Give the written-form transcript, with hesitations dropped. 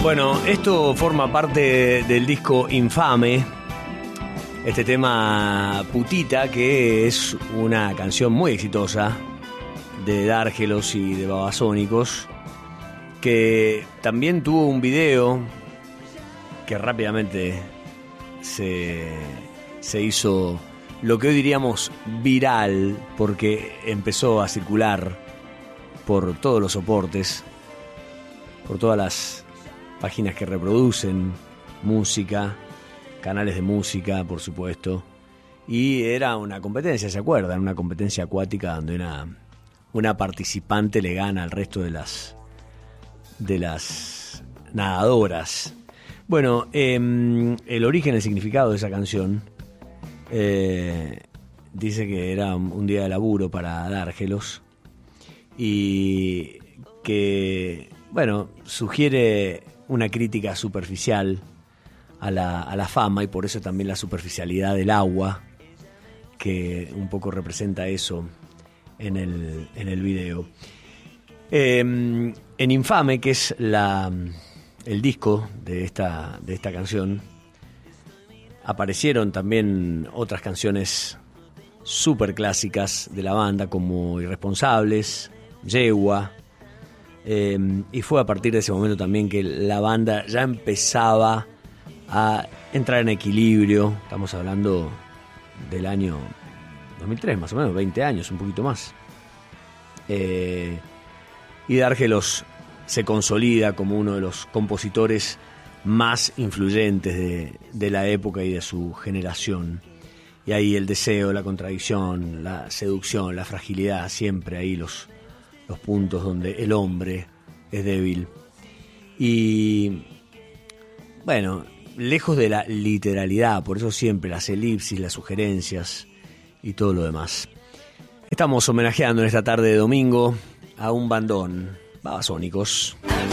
Bueno, esto forma parte del disco Infame, este tema Putita, que es una canción muy exitosa de Dárgelos y de Babasónicos, que también tuvo un video que rápidamente se hizo lo que hoy diríamos viral, porque empezó a circular por todos los soportes, por todas las páginas que reproducen música, canales de música, por supuesto. Y era una competencia, ¿se acuerdan? Una competencia acuática donde una participante le gana al resto de las nadadoras. Bueno, el origen, el significado de esa canción dice que era un día de laburo para Dárgelos y que, bueno, sugiere una crítica superficial a la fama, y por eso también la superficialidad del agua, que un poco representa eso en el video. En Infame, que es el disco de esta canción, aparecieron también otras canciones súper clásicas de la banda, como Irresponsables, Yegua. Y fue a partir de ese momento también que la banda ya empezaba a entrar en equilibrio. Estamos hablando del año 2003, más o menos, 20 años, un poquito más. Y Dárgelos se consolida como uno de los compositores más influyentes de la época y de su generación. Y ahí el deseo, la contradicción, la seducción, la fragilidad, siempre ahí los puntos donde el hombre es débil. Y bueno, lejos de la literalidad, por eso siempre las elipsis, las sugerencias y todo lo demás. Estamos homenajeando en esta tarde de domingo a un bandón, Babasónicos.